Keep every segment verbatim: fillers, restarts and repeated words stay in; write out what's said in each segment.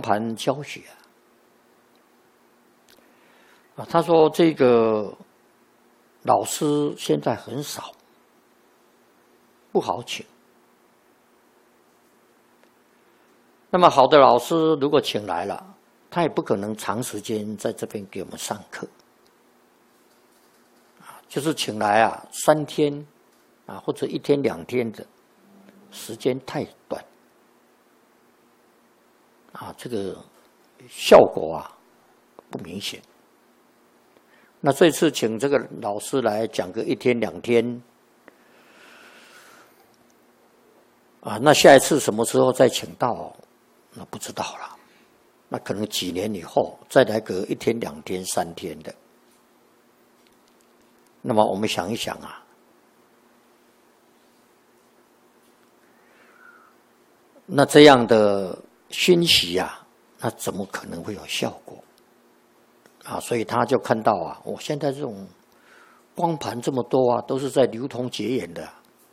盘教学啊，啊，他说这个老师现在很少，不好请。那么好的老师如果请来了，他也不可能长时间在这边给我们上课，啊，就是请来啊三天，啊或者一天两天的时间太短，啊这个效果啊不明显。那这次请这个老师来讲个一天两天，啊，那下一次什么时候再请到，那不知道了。那可能几年以后再来个一天两天三天的。那么我们想一想啊，那这样的熏习啊，那怎么可能会有效果？啊，所以他就看到啊，我现在这种光盘这么多啊，都是在流通结缘的。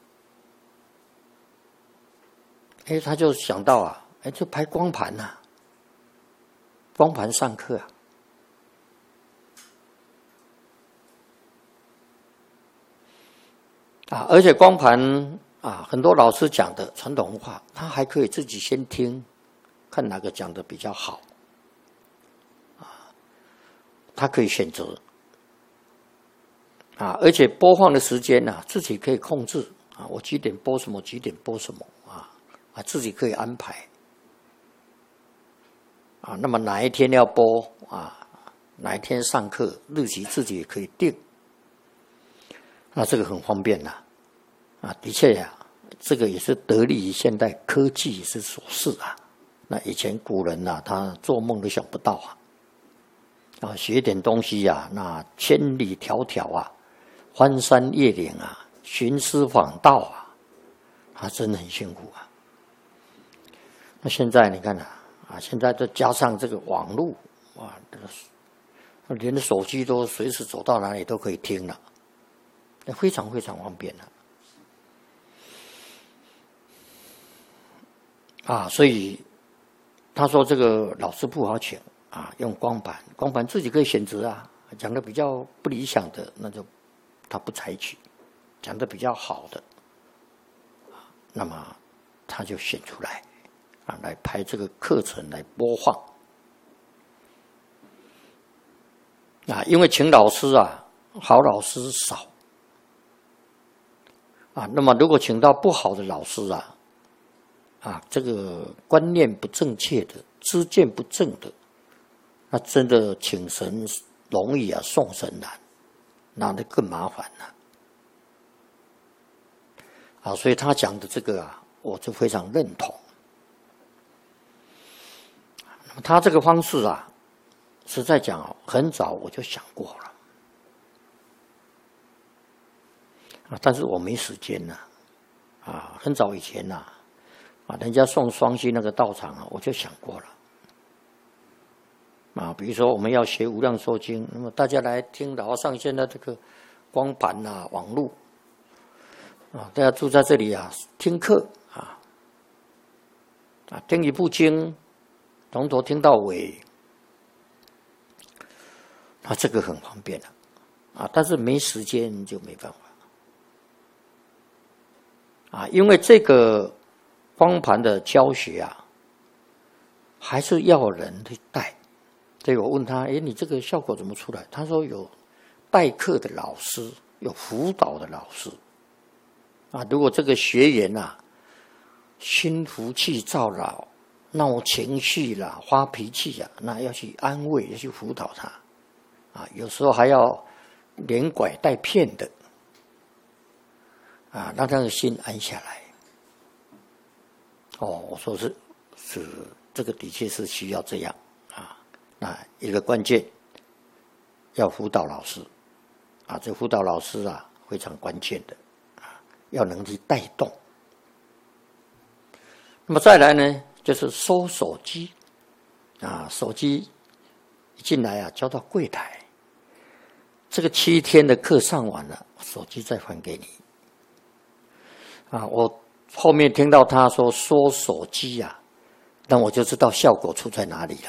哎，他就想到啊，哎，就拍光盘呐、啊，光盘上课啊。啊，而且光盘啊，很多老师讲的传统文化，他还可以自己先听，看哪个讲的比较好。他可以选择啊，而且播放的时间呢、啊，自己可以控制啊，我几点播什么，几点播什么啊，啊，自己可以安排啊。那么哪一天要播啊，哪一天上课，日期自己也可以定，那这个很方便呐、啊，啊，的确呀、啊，这个也是得力于现代科技是所示啊。那以前古人呐、啊，他做梦都想不到啊。啊，学点东西呀、啊，那千里迢迢啊，翻山越岭啊，寻师访道啊，他真的很辛苦啊。那现在你看啊，啊，现在再加上这个网络，哇，连手机都随时走到哪里都可以听了，那非常非常方便了。啊，所以他说这个老师不好请。啊，用光盘，光盘自己可以选择啊。讲的比较不理想的，那就他不采取；讲的比较好的，那么他就选出来啊，来排这个课程来播放。啊，因为请老师啊，好老师少啊，那么如果请到不好的老师啊，啊，这个观念不正确的、知见不正的。那真的请神容易啊，送神难，那就更麻烦了。啊，所以他讲的这个啊，我就非常认同。他这个方式啊，实在讲哦，很早我就想过了，啊，但是我没时间呐，啊，很早以前呐，啊，人家送双溪那个道场啊，我就想过了。啊，比如说我们要学无量寿经，那么大家来听老和尚现在这个光盘啊、网络啊，大家住在这里啊，听课啊，啊，听一部经，从头听到尾，啊，这个很方便了啊，但是没时间就没办法啊，因为这个光盘的教学啊，还是要人去带。所以我问他：“哎，你这个效果怎么出来？”他说：“有代课的老师，有辅导的老师。啊，如果这个学员啊，心浮气躁啦，闹情绪啦，发脾气啊，那要去安慰，要去辅导他。啊，有时候还要连拐带骗的，啊，让他的心安下来。哦，我说是是，这个的确是需要这样。”那一个关键要辅导老师啊，这辅导老师啊非常关键的啊，要能去带动。那么再来呢，就是收手机啊，手机一进来啊，交到柜台，这个七天的课上完了，手机再还给你啊。我后面听到他说收手机啊， 那我就知道效果出在哪里了。